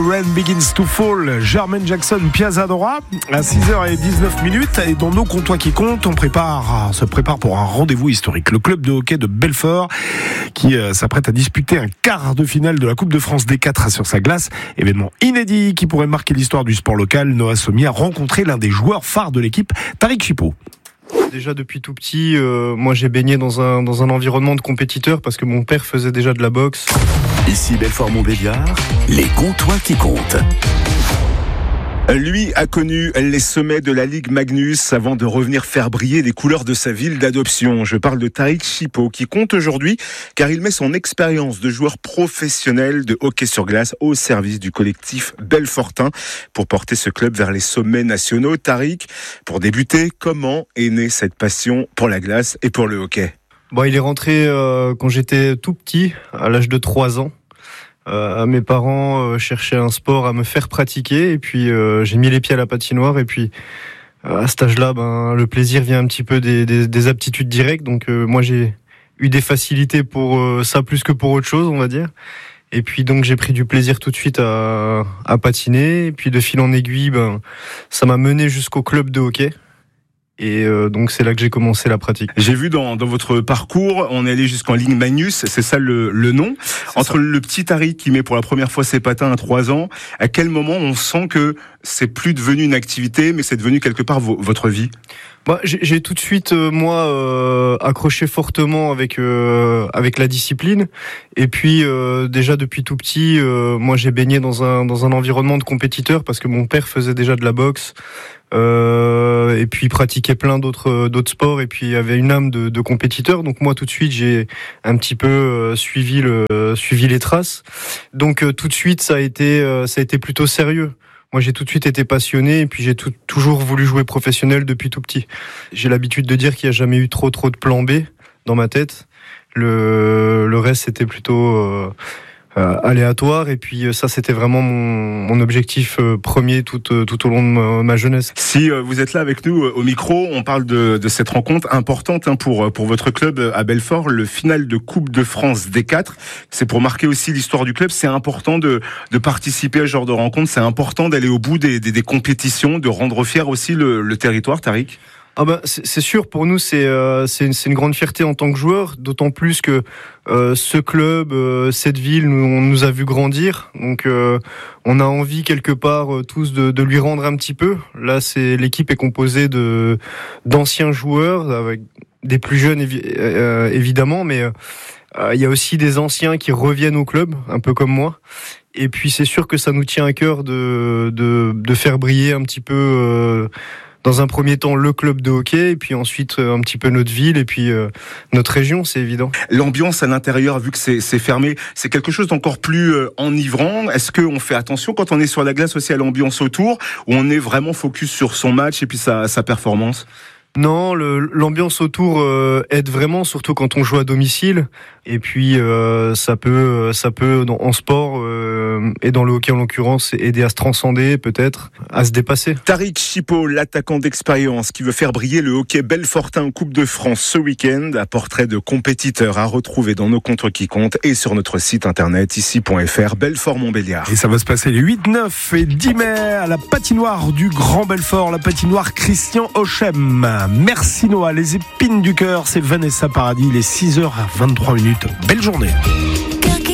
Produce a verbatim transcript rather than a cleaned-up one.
Rain Begins to Fall, Jermaine Jackson, Piazza Dora, à six heures dix-neuf minutes. Et dans nos comptoirs qui comptent, on prépare, se prépare pour un rendez-vous historique. Le club de hockey de Belfort, qui euh, s'apprête à disputer un quart de finale de la Coupe de France D quatre sur sa glace. Événement inédit qui pourrait marquer l'histoire du sport local. Noah Sommier a rencontré l'un des joueurs phares de l'équipe, Tariq Chipo. Déjà depuis tout petit, euh, moi j'ai baigné dans un, dans un environnement de compétiteur parce que mon père faisait déjà de la boxe. Ici Belfort-Montbéliard, les comptoirs qui comptent. Lui a connu les sommets de la Ligue Magnus avant de revenir faire briller les couleurs de sa ville d'adoption. Je parle de Tariq Chipo qui compte aujourd'hui car il met son expérience de joueur professionnel de hockey sur glace au service du collectif belfortin pour porter ce club vers les sommets nationaux. Tariq, pour débuter, comment est née cette passion pour la glace et pour le hockey ? Bon, il est rentré euh, quand j'étais tout petit, à l'âge de trois ans. Euh, mes parents euh, cherchaient un sport à me faire pratiquer et puis euh, j'ai mis les pieds à la patinoire et puis euh, à cet âge-là, ben le plaisir vient un petit peu des, des, des aptitudes directes. Donc euh, moi j'ai eu des facilités pour euh, ça plus que pour autre chose, on va dire. Et puis donc j'ai pris du plaisir tout de suite à, à patiner. Et puis de fil en aiguille, ben ça m'a mené jusqu'au club de hockey. Et euh, donc c'est là que j'ai commencé la pratique. J'ai vu dans, dans votre parcours, on est allé jusqu'en Ligue Magnus, c'est ça le, le nom. C'est Entre ça. Le petit Tariq qui met pour la première fois ses patins à trois ans, à quel moment on sent que c'est plus devenu une activité, mais c'est devenu quelque part vo- votre vie ? Bah, j'ai, j'ai tout de suite euh, moi euh, accroché fortement avec euh, avec la discipline. Et puis euh, déjà depuis tout petit, euh, moi j'ai baigné dans un dans un environnement de compétiteur parce que mon père faisait déjà de la boxe. Euh, et puis pratiquait plein d'autres d'autres sports et puis avait une âme de, de compétiteur. Donc moi tout de suite j'ai un petit peu euh, suivi le euh, suivi les traces. Donc euh, tout de suite ça a été euh, ça a été plutôt sérieux. Moi j'ai tout de suite été passionné et puis j'ai tout, toujours voulu jouer professionnel depuis tout petit. J'ai l'habitude de dire qu'il n'y a jamais eu trop trop de plan B dans ma tête. Le le reste c'était plutôt euh, Euh, aléatoire et puis ça c'était vraiment mon, mon objectif euh, premier tout, euh, tout au long de ma, ma jeunesse. Si euh, vous êtes là avec nous euh, au micro, on parle de, de cette rencontre importante hein, pour, pour votre club à Belfort, le final de Coupe de France D quatre. C'est pour marquer aussi l'histoire du club, c'est important de, de participer à ce genre de rencontre, c'est important d'aller au bout des, des, des compétitions, de rendre fier aussi le, le territoire, Tariq. Ah ben c'est, c'est sûr pour nous c'est euh, c'est, une, c'est une grande fierté en tant que joueur, d'autant plus que euh, ce club, euh, cette ville, nous, on nous a vu grandir, donc euh, on a envie quelque part euh, tous de, de lui rendre un petit peu. Là c'est l'équipe est composée de d'anciens joueurs avec des plus jeunes évi- euh, évidemment, mais il euh, y a aussi des anciens qui reviennent au club, un peu comme moi. Et puis c'est sûr que ça nous tient à cœur de de, de faire briller un petit peu. Euh, Dans un premier temps, le club de hockey, et puis ensuite un petit peu notre ville, et puis euh, notre région, c'est évident. L'ambiance à l'intérieur, vu que c'est, c'est fermé, c'est quelque chose d'encore plus euh, enivrant. Est-ce qu'on fait attention quand on est sur la glace aussi à l'ambiance autour, ou on est vraiment focus sur son match et puis sa, sa performance ? Non, le, l'ambiance autour euh, aide vraiment, surtout quand on joue à domicile. Et puis euh, ça peut, ça peut dans, en sport euh, et dans le hockey en l'occurrence, aider à se transcender, peut-être, à se dépasser. Tariq Chipo, l'attaquant d'expérience qui veut faire briller le hockey belfortin en Coupe de France ce week-end. Un portrait de compétiteur à retrouver dans nos comptes qui comptent et sur notre site internet ici point f r, Belfort-Montbéliard. Et ça va se passer les huit, neuf et dix mai à la patinoire du Grand Belfort, la patinoire Christian Ochem. Merci Noah, les épines du cœur, c'est Vanessa Paradis, les six heures vingt-trois minutes. Belle journée.